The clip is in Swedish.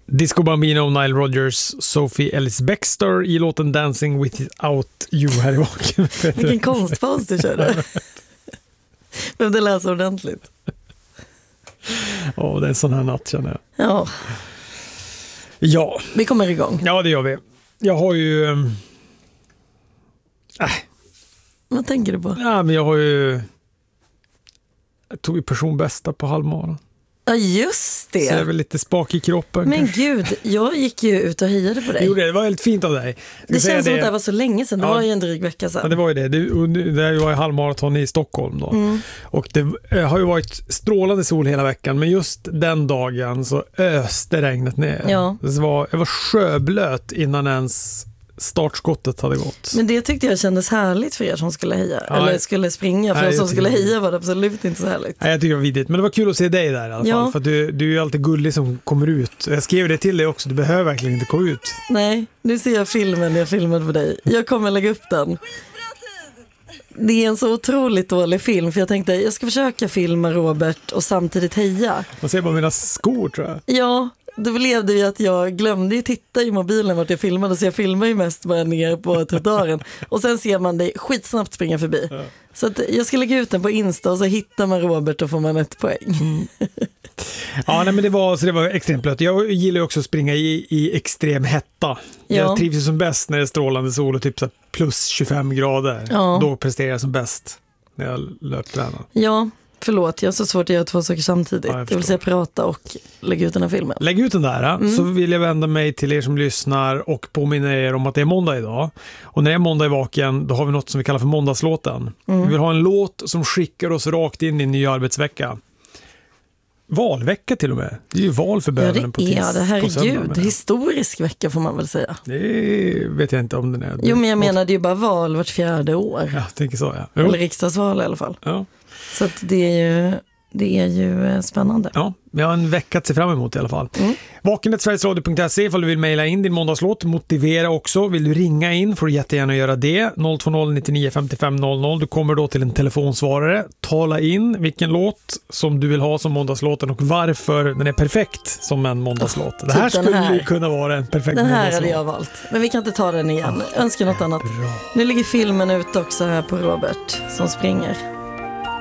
Disco Bambino, Nile Rodgers, Sophie Ellis-Bextor i låten Dancing Without You här i baken. Vilken konstpaus du körde. Behövde läsa ordentligt. Det är en sån här natt känner jag. Ja. Vi kommer igång. Ja, det gör vi. Jag har ju... Vad tänker du på? Ja, men jag har ju... Jag tog ju personbästa på halvmaran. Ja, just det. Så jag är väl lite spak i kroppen. Men kanske. Gud, jag gick ju ut och hejade på dig. Jo, det var väldigt fint av dig. Det känns som att det var så länge sedan. Det var ju en dryg vecka sedan. Ja, det var ju det. Det var ju halvmaraton i Stockholm då. Och det har ju varit strålande sol hela veckan. Men just den dagen så öste regnet ner. Ja. Jag var sjöblöt innan ens startskottet hade gått. Men det tyckte jag kändes härligt för er som skulle heja. Ja, eller skulle springa. För de som skulle heja var det absolut inte så härligt. Nej, jag tycker det var vidrigt. Men det var kul att se dig där i alla fall. För att du är ju alltid gullig som kommer ut. Jag skrev det till dig också. Du behöver verkligen inte gå ut. Nej, nu ser jag filmen. Jag filmade på dig. Jag kommer lägga upp den. Det är en så otroligt dålig film. För jag tänkte, jag ska försöka filma Robert och samtidigt heja. Man ser bara mina skor, tror jag. Ja, då blev det ju att jag glömde ju titta i mobilen vart jag filmade. Så jag filmar ju mest bara ner på trottoaren. Och sen ser man dig skitsnabbt springa förbi. Ja. Så att jag ska lägga ut den på Insta och så hittar man Robert och får man 1 poäng. Ja, nej, men det var extremt blött. Jag gillar också att springa i extrem hetta. Jag trivs ju som bäst när det är strålande sol och typ så plus 25 grader. Ja. Då presterar jag som bäst när jag löptränar. Ja, förlåt. Jag har så svårt att göra 2 saker samtidigt. Ja, det vill säga prata och lägga ut den här filmen. Lägg ut den där, så vill jag vända mig till er som lyssnar och påminna er om att det är måndag idag. Och när det är måndag i vaken, då har vi något som vi kallar för måndagslåten. Vi vill ha en låt som skickar oss rakt in i en ny arbetsvecka. Valvecka till och med. Det är ju val för bönen på tisdag. Ja, det här är gud. Historisk vecka får man väl säga. Det vet jag inte om den är. Jo, men jag menar det är ju bara val vart 4:e år. Ja, jag tänker så, ja. Eller riksdagsval i alla fall. Ja. Så att det är ju spännande. Ja, vi har en vecka att se fram emot i alla fall. Vaken@sverigesradio.se ifall du vill mejla in din måndagslåt. Motivera också. Vill du ringa in får du jättegärna göra det. 020 99 55 00. Du kommer då till en telefonsvarare. Tala in vilken låt som du vill ha som måndagslåten och varför den är perfekt som en måndagslåt. Det här skulle ju kunna vara en perfekt måndagslåt. Den här måndagslåt. hade jag valt. Men vi kan inte ta den igen. Önskar något annat. Nu ligger filmen ute också här på Robert som springer.